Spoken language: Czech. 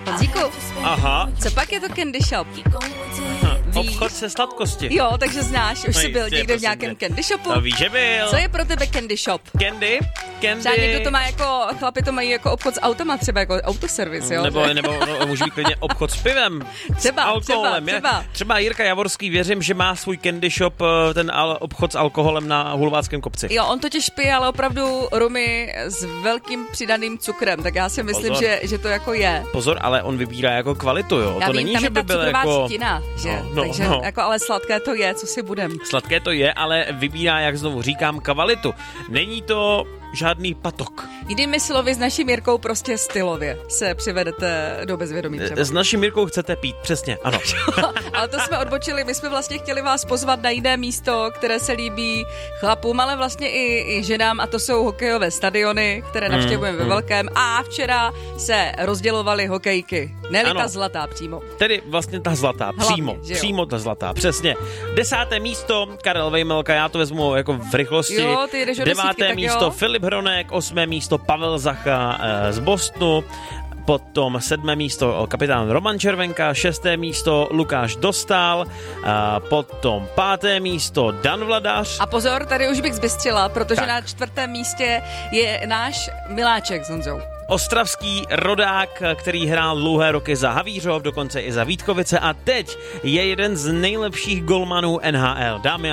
Honzíku, Aha. co pak je to candy shop? Obchod se sladkosti. Jo, takže znáš, už jsi byl jistě, někde v prosím nějakém tě. candy shopu? To víš, že byl. Co je pro tebe candy shop? Candy? Třeba někdo to má jako, chlapi to mají jako obchod s autama, třeba jako autoservis, jo? Nebo může být klidně obchod s pivem, Třeba, s alkoholem. třeba. Třeba Jirka Javorský, věřím, že má svůj candy shop, ten obchod s alkoholem na Hulváckém kopci. Jo, on totiž pije, ale opravdu rumy s velkým přidaným cukrem, tak já si myslím, že to jako je. Pozor, ale on vybírá jako kvalitu, jo? Já To vím, není, tam že je by ta byl cukrová jako... třtina, že? Takže jako, ale sladké to je, co si budem. Sladké to je, ale vybírá, jak znovu říkám, kvalitu. Není to žádný patok. Jinými slovy, s naším Jirkou prostě stylově se přivedete do bezvědomí třeba. S naším Jirkou chcete pít, přesně, ano. Ale to jsme odbočili, my jsme vlastně chtěli vás pozvat na jiné místo, které se líbí chlapům, ale vlastně i ženám, a to jsou hokejové stadiony, které navštěvujeme ve velkém. A včera se rozdělovaly hokejky. Ne-li ta zlatá přímo. Tedy vlastně ta zlatá, Hlavně, přímo ta zlatá, přesně. 10. místo Karel Vejmelka, já to vezmu jako v rychlosti. Jo, ty jdeš o 9. desítky, místo jo. Filip Hronek, 8. místo Pavel Zacha z Bostonu, potom 7. místo kapitán Roman Červenka, 6. místo Lukáš Dostál, potom 5. místo Dan Vladař. A pozor, tady už bych zbystřila, protože na 4. místě je náš Miláček s Honzou. Ostravský rodák, který hrál dlouhé roky za Havířov, dokonce i za Vítkovice a teď je jeden z nejlepších golmanů NHL. Dámy